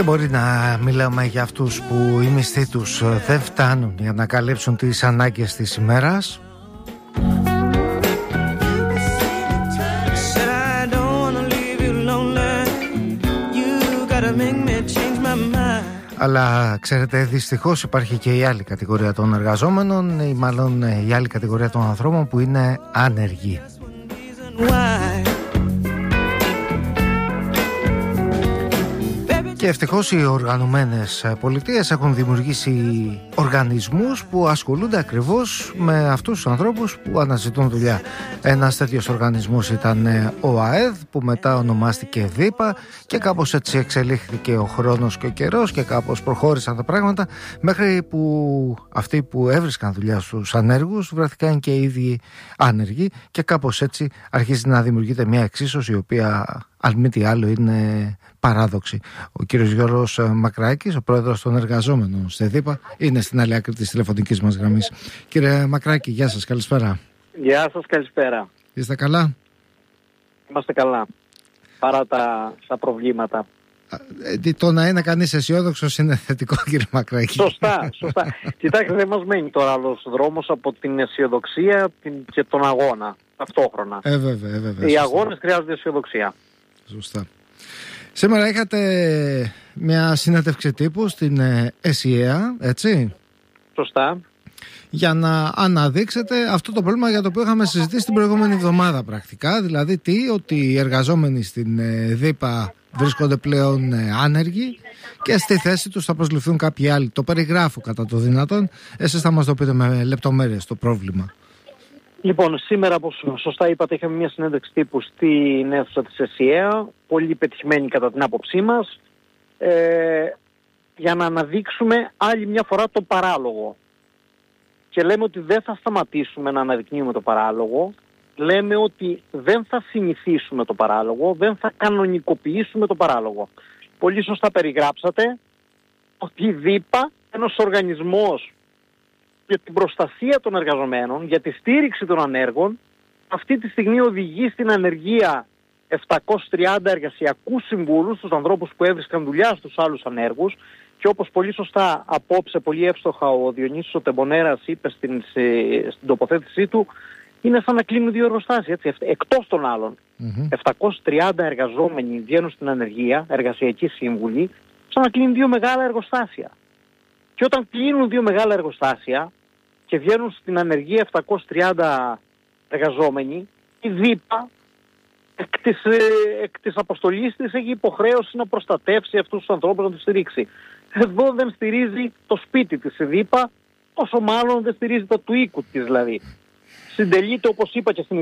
Και μπορεί να μιλάμε για αυτούς που οι μισθοί τους δεν φτάνουν για να καλύψουν τις ανάγκες της ημέρας. Αλλά ξέρετε, δυστυχώς υπάρχει και η άλλη κατηγορία των εργαζόμενων, ή μάλλον η άλλη κατηγορία των ανθρώπων που είναι άνεργοι. Και ευτυχώς οι οργανωμένες πολιτείες έχουν δημιουργήσει οργανισμούς που ασχολούνται ακριβώς με αυτούς τους ανθρώπους που αναζητούν δουλειά. Ένας τέτοιος οργανισμός ήταν ο ΑΕΔ, που μετά ονομάστηκε ΔΥΠΑ, και κάπως έτσι εξελίχθηκε ο χρόνος και ο καιρός και κάπως προχώρησαν τα πράγματα, μέχρι που αυτοί που έβρισκαν δουλειά στους ανέργους βρέθηκαν και οι ίδιοι άνεργοι, και κάπως έτσι αρχίζει να δημιουργείται μια εξίσωση η οποία, αν μη τι άλλο, είναι παράδοξη. Ο κύριος Γιώργος Μακράκης, ο πρόεδρος των εργαζόμενων στη ΔΥΠΑ, είναι στην άλλη άκρη της τηλεφωνικής μας γραμμής. Κύριε Μακράκη, γεια σας, καλησπέρα. Γεια σας, καλησπέρα. Είστε καλά? Είμαστε καλά, παρά τα προβλήματα. Το να είναι κανείς αισιόδοξος είναι θετικό, κύριε Μακράκη. Σωστά. Κοιτάξτε, δεν μας μένει τώρα άλλος δρόμος από την αισιοδοξία και τον αγώνα ταυτόχρονα. Βέβαια. Οι αγώνες χρειάζονται αισιοδοξία. Σωστά. Σήμερα είχατε μια συνέντευξη τύπου στην ΕΣΥΑ, έτσι? Σωστά. Για να αναδείξετε αυτό το πρόβλημα για το οποίο είχαμε συζητήσει την προηγούμενη εβδομάδα πρακτικά. Δηλαδή ότι οι εργαζόμενοι στην ΔΥΠΑ βρίσκονται πλέον άνεργοι και στη θέση τους θα προσληφθούν κάποιοι άλλοι. Το περιγράφω κατά το δυνατόν. Εσείς θα μας το πείτε με λεπτομέρειες το πρόβλημα. Λοιπόν, σήμερα, όπως σωστά είπατε, είχαμε μια συνέντευξη τύπου στην αίθουσα της ΕΣΥΑ, πολύ πετυχημένη κατά την άποψή μας, για να αναδείξουμε άλλη μια φορά το παράλογο. Και λέμε ότι δεν θα σταματήσουμε να αναδεικνύουμε το παράλογο, λέμε ότι δεν θα συνηθίσουμε το παράλογο, δεν θα κανονικοποιήσουμε το παράλογο. Πολύ σωστά περιγράψατε ότι η ΔΥΠΑ, ένας οργανισμός για την προστασία των εργαζομένων, για τη στήριξη των ανέργων, αυτή τη στιγμή οδηγεί στην ανεργία 730 εργασιακούς συμβούλους, τους ανθρώπους που έβρισκαν δουλειά στους άλλους ανέργους, και όπως πολύ σωστά απόψε, πολύ εύστοχα ο Διονύσης ο Τεμπονέρας είπε στην τοποθέτησή του, είναι σαν να κλείνουν δύο εργοστάσια, έτσι, εκτός των άλλων. 730 εργαζόμενοι βγαίνουν στην ανεργία, εργασιακοί σύμβουλοι, σαν να κλείνουν δύο μεγάλα εργοστάσια. Και όταν κλείνουν δύο μεγάλα εργοστάσια και βγαίνουν στην ανεργία 730 εργαζόμενοι, η ΔΥΠΑ εκ της αποστολής της έχει υποχρέωση να προστατεύσει αυτούς τους ανθρώπους, να τους στηρίξει. Εδώ δεν στηρίζει το σπίτι της η ΔΥΠΑ, όσο μάλλον δεν στηρίζει το του οίκου της δηλαδή. Συντελείται, όπως είπα και στην